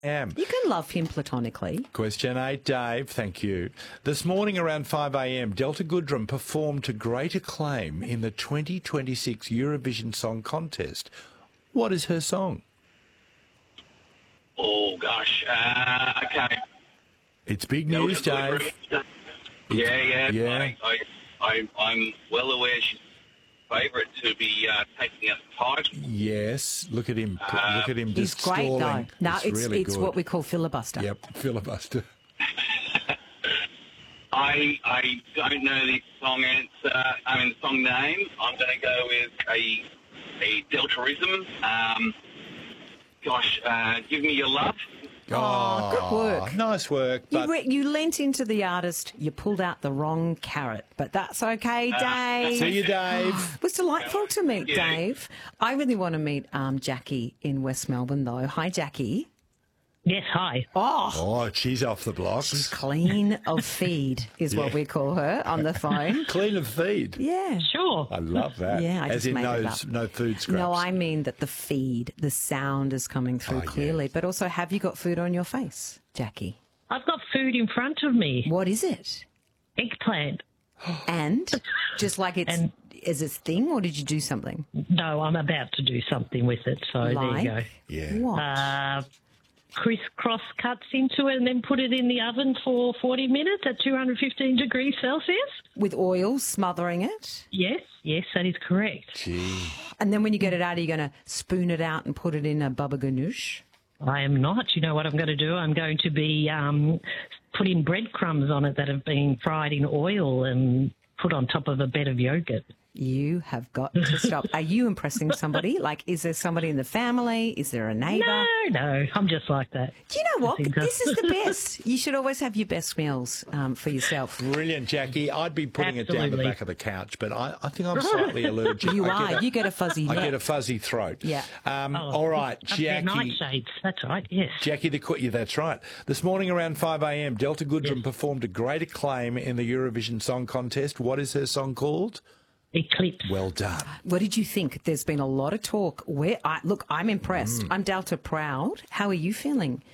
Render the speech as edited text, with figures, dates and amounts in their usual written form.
am. You can love him platonically. Question 8, Dave, thank you. This morning around 5 a.m, Delta Goodrem performed to great acclaim in the 2026 Eurovision Song Contest. What is her song? Oh, gosh. Okay. It's big news, Dave. Yeah. I'm well aware she's favourite to be taking up the title. Yes, look at him. Look at him He's just great, stalling. though. No, it's really good. what we call filibuster. Yep, filibuster. I don't know the song answer. The song name. I'm going to go with a Deltarism. Give me your love. Oh, good work. Nice work. But You leant into the artist, you pulled out the wrong carrot, but that's okay, Dave. see you, Dave. It was delightful to meet Dave. I really want to meet Jackie in West Melbourne, though. Hi, Jackie. Yes, hi. Oh, she's off the blocks. She's clean of feed, is what we call her on the phone. Clean of feed. Yeah. Sure. I love that. Yeah, I As just in made it up. no food scraps. No, I mean that the feed, the sound is coming through clearly. yes. But also, have you got food on your face, Jackie? I've got food in front of me. What is it? Eggplant. And just like is it thing, or did you do something? No, I'm about to do something with it, so there you go. Yeah. What? Crisscross cuts into it and then put it in the oven for 40 minutes at 215 degrees Celsius. With oil smothering it? Yes, that is correct. Gee. And then when you get it out, are you going to spoon it out and put it in a baba ganoush? I am not. You know what I'm going to do? I'm going to be putting breadcrumbs on it that have been fried in oil and put on top of a bed of yogurt. You have got to stop. Are you impressing somebody? Like, is there somebody in the family? Is there a neighbour? No, I'm just like that. Do you know what? I think so. This is the best. You should always have your best meals for yourself. Brilliant, Jackie. I'd be putting it down the Absolutely. back of the couch, but I think I'm slightly allergic. You I are. You get a fuzzy I neck. get a fuzzy throat. Yeah. All right, Yeah, Jackie. nightshades. That's right. Yes. Jackie, that's right. This morning around 5 a.m, Delta Goodrem performed to great acclaim in the Eurovision Song Contest. What is her song called? Eclipse. Well done. What did you think? There's been a lot of talk. I'm impressed. I'm Delta proud. How are you feeling